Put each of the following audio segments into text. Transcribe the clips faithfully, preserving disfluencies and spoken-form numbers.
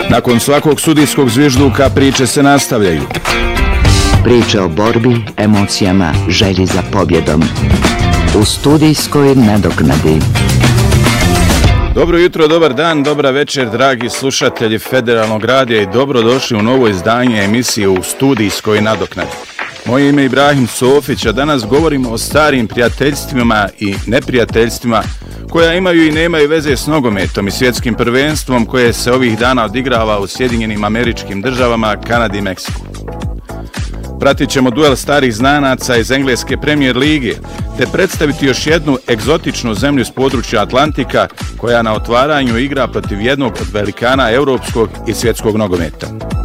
Nakon svakog sudijskog zvižduka priče se nastavljaju. Priče o borbi, emocijama, želji za pobjedom. U studijskoj nadoknadi. Dobro jutro, dobar dan, dobra večer, dragi slušatelji Federalnog radija i dobrodošli u novo izdanje emisije U studijskoj nadoknadi. Moje ime je Ibrahim Sofić, a danas govorimo o starim prijateljstvima i neprijateljstvima koja imaju i nemaju veze s nogometom i svjetskim prvenstvom koje se ovih dana odigrava u Sjedinjenim Američkim Državama, Kanadi i Meksiku. Pratit ćemo duel starih znanaca iz Engleske Premier lige, te predstaviti još jednu egzotičnu zemlju s područja Atlantika koja na otvaranju igra protiv jednog od velikana europskog i svjetskog nogometa.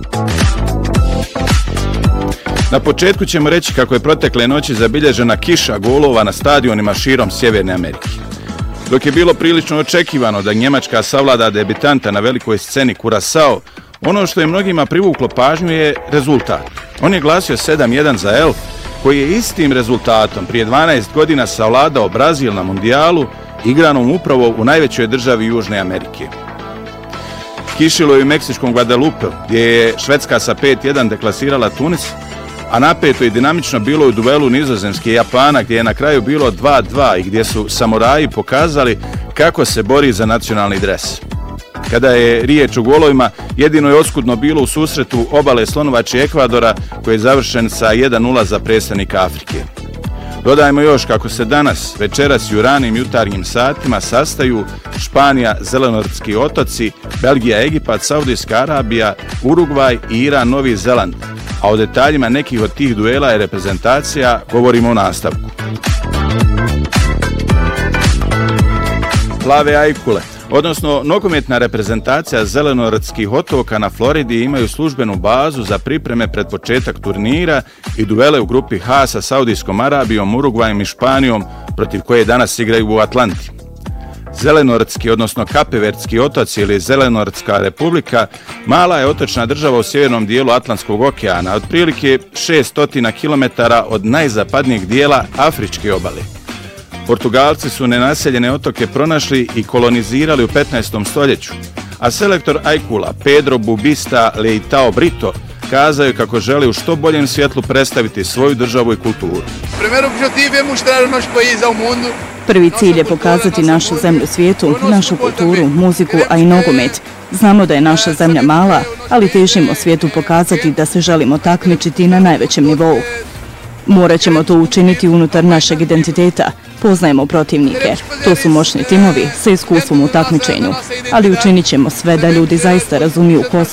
Na početku ćemo reći kako je protekle noći zabilježena kiša golova na stadionima širom Sjeverne Amerike. Dok je bilo prilično očekivano da Njemačka savlada debitanta na velikoj sceni Curaçao, ono što je mnogima privuklo pažnju je rezultat. On je glasio sedam jedan za Elf, koji je istim rezultatom prije dvanaest godina savladao Brazil na mundijalu, igranom upravo u najvećoj državi Južne Amerike. Kišilo je u meksičkom Guadalupe, gdje je Švedska sa pet jedan deklasirala Tunis, a napeto i dinamično bilo u duelu Nizozemske i Japana, gdje je na kraju bilo dva dva i gdje su samuraji pokazali kako se bori za nacionalni dres. Kada je riječ o golovima, jedino je oskudno bilo u susretu obale Slonovače Ekvadora, koji je završen sa jedan nula za predstavnika Afrike. Dodajmo još kako se danas, večeras i u ranim jutarnjim satima sastaju Španija, Zelenortski otoci, Belgija, Egipat, Saudijska Arabija, Urugvaj i Iran, Novi Zeland. A o detaljima nekih od tih duela i reprezentacija govorimo u nastavku. Plave ajkule, odnosno nogometna reprezentacija Zelenortskih otoka na Floridi, imaju službenu bazu za pripreme pred početak turnira i duele u grupi H sa Saudijskom Arabijom, Urugvajem i Španijom, protiv koje danas igraju u Atlanti. Zelenortski, odnosno Kapeverdski otoci ili Zelenortska republika, mala je otočna država u sjevernom dijelu Atlantskog okeana, otprilike šesto kilometara od najzapadnijeg dijela Afričke obale. Portugalci su nenaseljene otoke pronašli i kolonizirali u petnaestom stoljeću, a selektor ajkula Pedro Bubista Leitao Brito kazao je kako želi u što boljem svjetlu predstaviti svoju državu i kulturu. Prvi cilj je pokazati našu zemlju svijetu, našu kulturu, muziku, a i nogomet. Znamo da je naša zemlja mala, ali težimo svijetu pokazati da se želimo takmičiti na najvećem nivou. Morat ćemo to učiniti unutar našeg identiteta. Poznajemo protivnike. To su moćni timovi sa iskustvom u takmičenju. Ali učinit ćemo sve da ljudi zaista razumiju ko